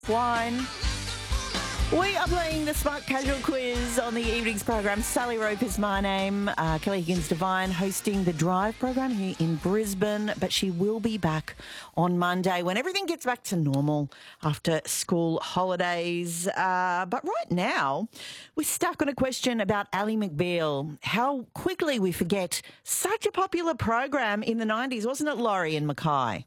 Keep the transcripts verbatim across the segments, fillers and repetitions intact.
Wine. We are playing the Smart Casual Quiz on the evenings program. Sally Rope is my name. Uh, Kelly Higgins-Devine hosting the Drive program here in Brisbane, but she will be back on Monday when everything gets back to normal after school holidays. Uh, but right now, we're stuck on a question about Ally McBeal. How quickly we forget such a popular program in the nineties, wasn't it, Laurie and Mackay?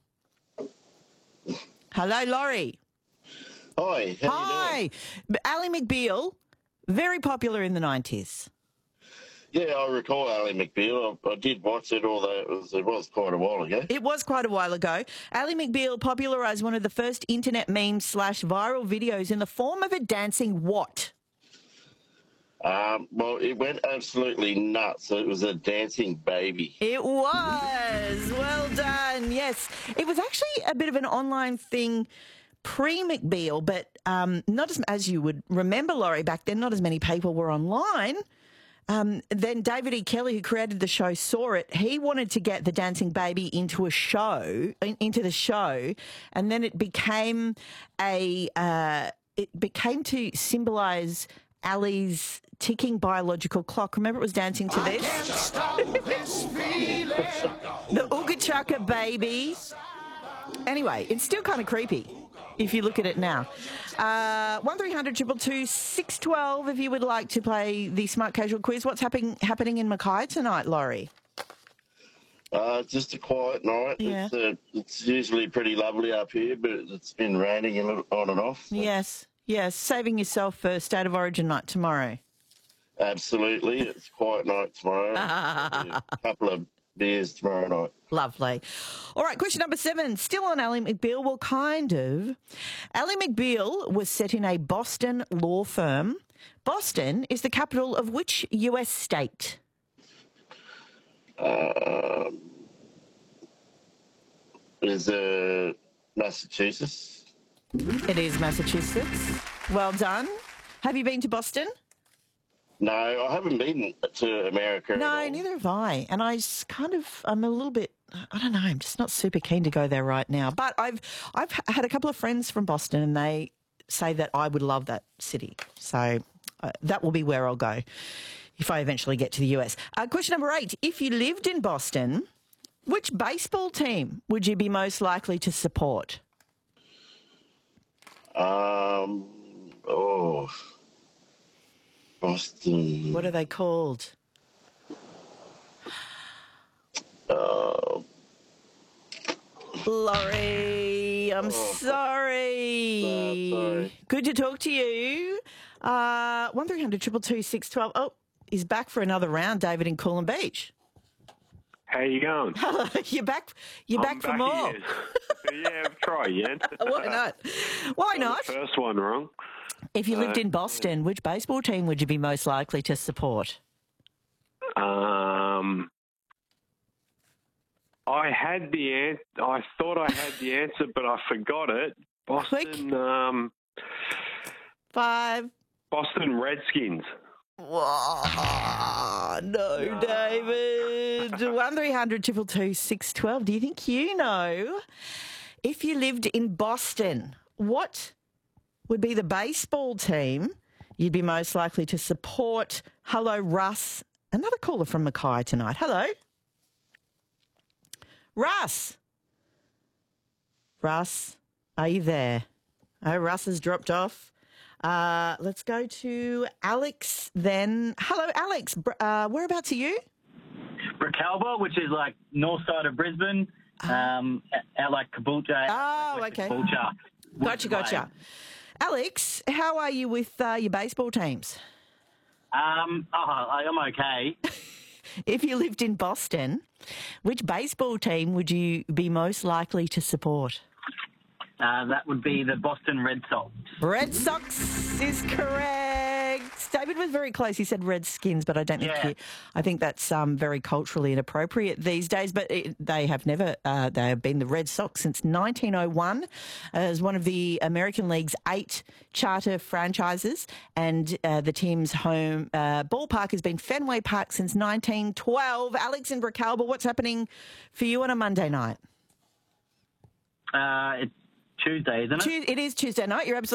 Hello, Laurie. Hi. How Hi. You doing? Ally McBeal, very popular in the nineties. Yeah, I recall Ally McBeal. I, I did watch it, although it was, it was quite a while ago. It was quite a while ago. Ally McBeal popularised one of the first internet memes slash viral videos in the form of a dancing what? Um, well, it went absolutely nuts. It was a dancing baby. It was. Well done. Yes. It was actually a bit of an online thing pre-McBeal, but um, not as, as you would remember, Laurie, back then, not as many people were online. Um, then David E. Kelly, who created the show, saw it. He wanted to get the dancing baby into a show, in, into the show, and then it became a, uh, it became to symbolise Ally's ticking biological clock. Remember, it was dancing to this? I can't stop this feeling. The Ooga Chaka baby. Anyway, it's still kind of creepy if you look at it now. Uh, one three hundred two two two six one two if you would like to play the Smart Casual Quiz. What's happening happening in Mackay tonight, Laurie? Uh, just a quiet night. Yeah. It's, uh, it's usually pretty lovely up here, but it's been raining a little on and off. So. Yes, yes. Saving yourself for State of Origin night tomorrow. Absolutely. It's quiet night tomorrow. A couple of beers tomorrow night. Lovely. All right, question number seven. Still on Ally McBeal. Well, kind of. Ally McBeal was set in a Boston law firm. Boston is the capital of which U S state? Um, is it Massachusetts? It is Massachusetts. Well done. Have you been to Boston? No, I haven't been to America. No, at all. neither have I. And I s- kind of, I'm a little bit, I don't know, I'm just not super keen to go there right now. But I've, I've had a couple of friends from Boston and they say that I would love that city. So uh, that will be where I'll go if I eventually get to the U S. Uh, question number eight. If you lived in Boston, which baseball team would you be most likely to support? Um, oh, Boston. What are they called? Uh, Laurie, I'm Oh. sorry. Uh, sorry. Good to talk to you. Uh, one three hundred two two two six one two. Oh, he's back for another round, David in Coolum Beach. How you going? you're back. You're I'm back for more. again. Yeah, try again. Why not? Why not? First one wrong. If you lived Uh, in Boston, which baseball team would you be most likely to support? Um, I had the an- I thought I had the answer, but I forgot it. Boston, um, Five. Boston Redskins. Whoa, no, David. One three hundred two two two six one two. Do you think you know? If you lived in Boston, what would be the baseball team you'd be most likely to support? Hello, Russ. Another caller from Mackay tonight. Hello. Russ. Russ, are you there? Oh, Russ has dropped off. Uh, let's go to Alex then. Hello, Alex. Br- Uh, whereabouts are you? Bracalba, which is like north side of Brisbane, um, out like Caboolture. Oh, like west okay. of Caboolture. Gotcha, gotcha. Alex, how are you with uh, your baseball teams? Um, oh, I- I'm okay. If you lived in Boston, which baseball team would you be most likely to support? Uh, that would be the Boston Red Sox. Red Sox is correct. David was very close. He said Redskins, but I don't think Yeah. he, I think that's um, very culturally inappropriate these days. But it, they have never. Uh, they have been the Red Sox since nineteen oh one, as one of the American League's eight charter franchises, and uh, the team's home uh, ballpark has been Fenway Park since nineteen twelve. Alex in Bracalba, what's happening for you on a Monday night? Uh, it's Tuesday, isn't it? Tu- It is Tuesday night. You're absolutely